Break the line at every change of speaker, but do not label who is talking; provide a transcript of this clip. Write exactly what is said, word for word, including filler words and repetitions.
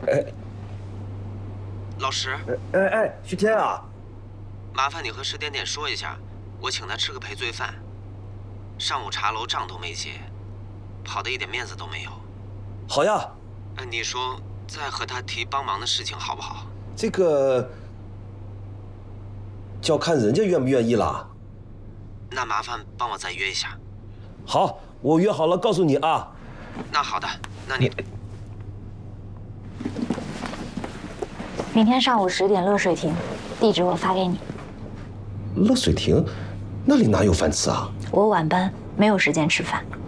哎，
老石，
哎哎，徐天啊，
麻烦你和石点点说一下，我请他吃个赔罪饭。上午茶楼账都没结，跑的一点面子都没有。
好呀。
哎，你说再和他提帮忙的事情好不好？
这个就要看人家愿不愿意啦。
那麻烦帮我再约一下。
好，我约好了，告诉你啊。
那好的，那你。
明天上午十点，乐水亭，地址我发给你。
乐水亭，那里哪有饭吃啊？
我晚班，没有时间吃饭。